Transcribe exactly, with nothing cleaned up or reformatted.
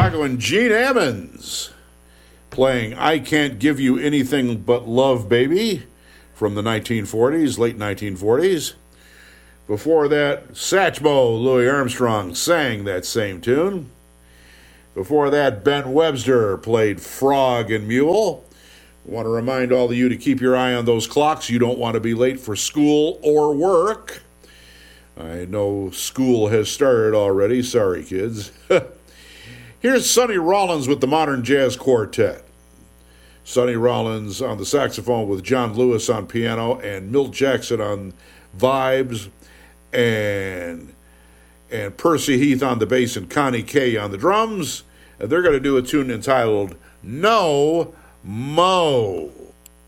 Chicago and Gene Ammons playing I Can't Give You Anything But Love, Baby from the nineteen forties, late nineteen forties. Before that, Satchmo Louis Armstrong sang that same tune. Before that, Ben Webster played Frog and Mule. I want to remind all of you to keep your eye on those clocks. You don't want to be late for school or work. I know school has started already. Sorry, kids. Here's Sonny Rollins with the Modern Jazz Quartet. Sonny Rollins on the saxophone with John Lewis on piano and Milt Jackson on vibes and and Percy Heath on the bass and Connie Kay on the drums. And they're going to do a tune entitled No Mo.